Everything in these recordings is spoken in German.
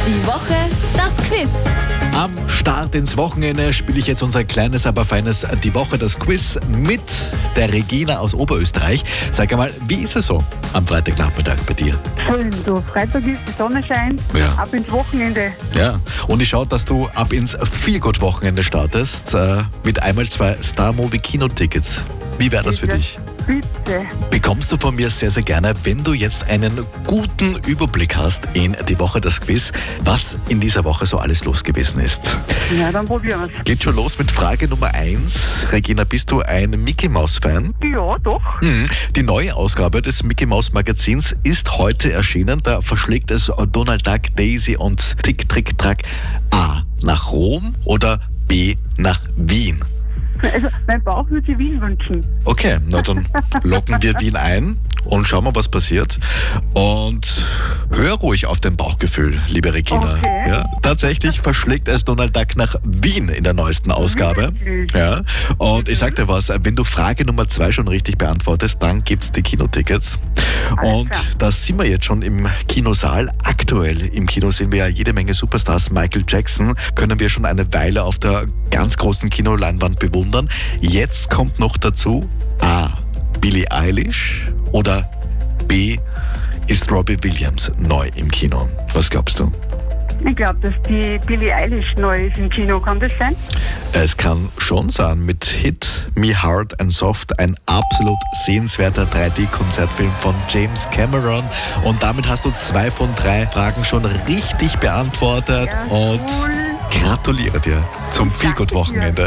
Die Woche, das Quiz. Am Start ins Wochenende spiele ich jetzt unser kleines, aber feines Die Woche, das Quiz mit der Regina aus Oberösterreich. Sag einmal, wie ist es so am Freitagnachmittag bei dir? Schön, du. Freitag ist, die Sonne scheint, Ja. ab ins Wochenende. Ja, und ich schaue, dass du ab ins Feelgood-Wochenende startest mit einmal 2 Star-Movie-Kinotickets. Wie wäre das für Bitte. dich? Bitte. Bekommst du von mir sehr, sehr gerne, wenn du jetzt einen guten Überblick hast in Die Woche, das Quiz, was in dieser Woche so alles los gewesen ist. Ja, dann probieren wir es. Geht schon los mit Frage Nummer 1. Regina, bist du ein Mickey-Maus-Fan? Ja, doch. Die neue Ausgabe des Mickey-Maus-Magazins ist heute erschienen. Da verschlägt es Donald Duck, Daisy und Tick, Trick, Track A nach Rom oder B nach Wien. Also, mein Bauch würde sich Wien wünschen. Okay, na dann locken wir Wien ein und schauen mal, was passiert. Und hör ruhig auf dein Bauchgefühl, liebe Regina. Okay. Ja, tatsächlich verschlägt es Donald Duck nach Wien in der neuesten Ausgabe. Wirklich? Ja, und ich sag dir was, wenn du Frage Nummer 2 schon richtig beantwortest, dann gibt's die Kinotickets. Und klar. da sind wir jetzt schon im Kinosaal. Aktuell im Kino sehen wir ja jede Menge Superstars. Michael Jackson können wir schon eine Weile auf der ganz großen Kinoleinwand bewundern. Jetzt kommt noch dazu A. Billie Eilish oder B. ist Robbie Williams neu im Kino. Was glaubst du? Ich glaube, dass die Billie Eilish neu ist im Kino. Kann das sein? Es kann schon sein, mit Hit Me Hard and Soft, ein absolut sehenswerter 3D-Konzertfilm von James Cameron. Und damit hast du 2 von 3 Fragen schon richtig beantwortet. Ja, Und cool. gratuliere dir zum Feelgood-Wochenende.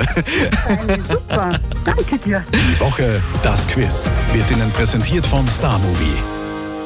Super. Danke dir. Die Woche, das Quiz, wird Ihnen präsentiert von Star Movie.